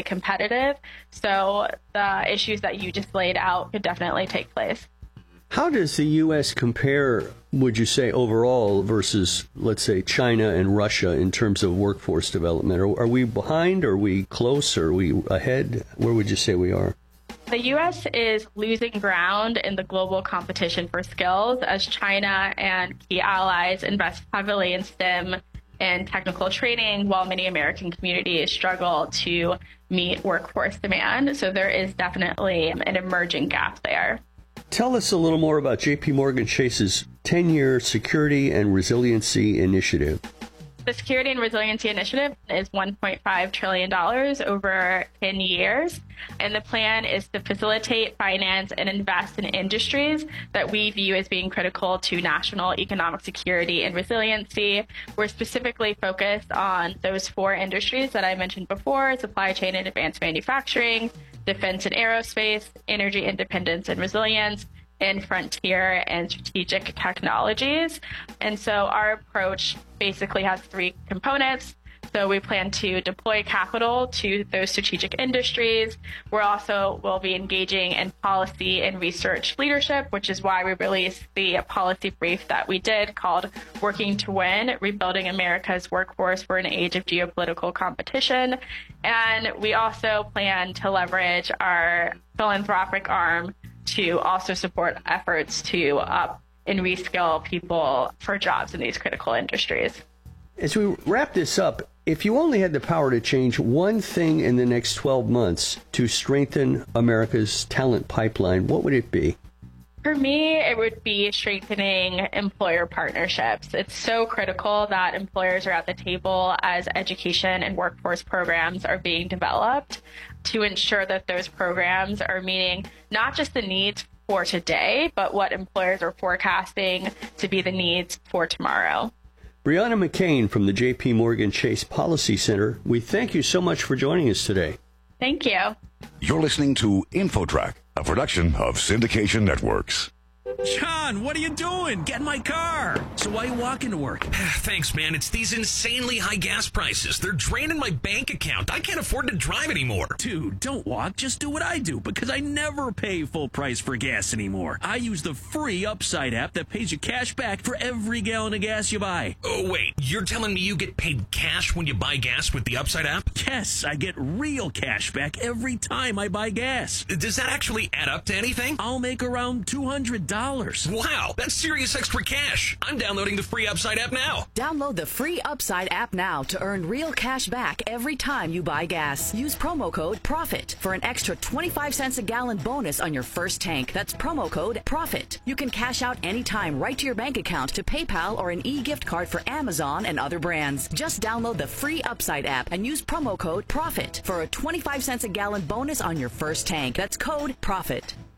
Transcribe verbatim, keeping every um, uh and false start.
competitive. So the issues that you just laid out could definitely take place. How does the U S compare, would you say, overall versus, let's say, China and Russia in terms of workforce development? Are, are we behind? Are we close? Are we ahead? Where would you say we are? The U S is losing ground in the global competition for skills as China and key allies invest heavily in STEM and technical training, while many American communities struggle to meet workforce demand. So there is definitely an emerging gap there. Tell us a little more about J P Morgan Chase's ten-year Security and Resiliency Initiative. The Security and Resiliency Initiative is one point five trillion dollars over ten years, and the plan is to facilitate, finance, and invest in industries that we view as being critical to national economic security and resiliency. We're specifically focused on those four industries that I mentioned before: supply chain and advanced manufacturing, defense and aerospace, energy independence and resilience, and frontier and strategic technologies. And so our approach basically has three components. So we plan to deploy capital to those strategic industries. We're also will be engaging in policy and research leadership, which is why we released the policy brief that we did called Working to Win, Rebuilding America's Workforce for an Age of Geopolitical Competition. And we also plan to leverage our philanthropic arm to also support efforts to up and reskill people for jobs in these critical industries. As we wrap this up, if you only had the power to change one thing in the next twelve months to strengthen America's talent pipeline, what would it be? For me, it would be strengthening employer partnerships. It's so critical that employers are at the table as education and workforce programs are being developed to ensure that those programs are meeting not just the needs for today, but what employers are forecasting to be the needs for tomorrow. Brianna McCain from the J P Morgan Chase Policy Center, we thank you so much for joining us today. Thank you. You're listening to InfoTrack, a production of Syndication Networks. John, what are you doing? Get in my car. So why are you walking to work? Thanks, man. It's these insanely high gas prices. They're draining my bank account. I can't afford to drive anymore. Dude, don't walk. Just do what I do, because I never pay full price for gas anymore. I use the free Upside app that pays you cash back for every gallon of gas you buy. Oh, wait. You're telling me you get paid cash when you buy gas with the Upside app? Yes, I get real cash back every time I buy gas. Does that actually add up to anything? I'll make around two hundred dollars. Wow, that's serious extra cash. I'm downloading the free Upside app now. Download the free Upside app now to earn real cash back every time you buy gas. Use promo code PROFIT for an extra twenty-five cents a gallon bonus on your first tank. That's promo code PROFIT. You can cash out anytime right to your bank account, to PayPal, or an e-gift card for Amazon and other brands. Just download the free Upside app and use promo code PROFIT for a twenty-five cents a gallon bonus on your first tank. That's code PROFIT.